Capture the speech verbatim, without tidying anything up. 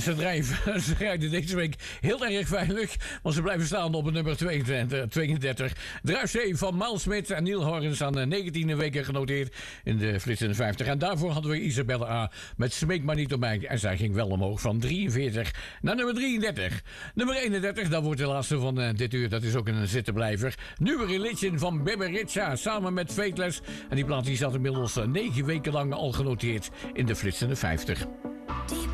Ze, drijven, ze rijden deze week heel erg veilig, want ze blijven staan op het nummer tweeëndertig. Drive C van Miles Smith en Neil Horgens aan de negentiende weken genoteerd in de Flitsende vijftig. En daarvoor hadden we Isabelle A. met Smeek maar niet op mij. En zij ging wel omhoog van drieënveertig naar nummer drieëndertig. Nummer eenendertig, dat wordt de laatste van uh, dit uur. Dat is ook een zittenblijver. Nieuwe Religion van Beberica samen met Fateless. En die plaat die zat inmiddels uh, negen weken lang al genoteerd in de Flitsende vijftig.